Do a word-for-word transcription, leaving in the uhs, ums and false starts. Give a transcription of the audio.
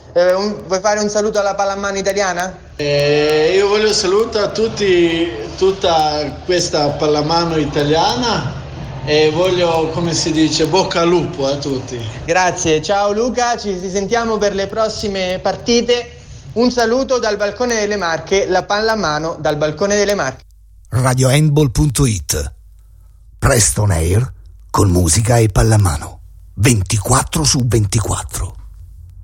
Eh, un, vuoi fare un saluto alla pallamano italiana? Eh, io voglio salutare a tutti, tutta questa pallamano italiana e voglio, come si dice, bocca al lupo a tutti. Grazie, ciao Luca, ci risentiamo per le prossime partite. Un saluto dal balcone delle Marche, la pallamano dal balcone delle Marche. radiohandball punto it. Presto on air con musica e pallamano ventiquattro su ventiquattro.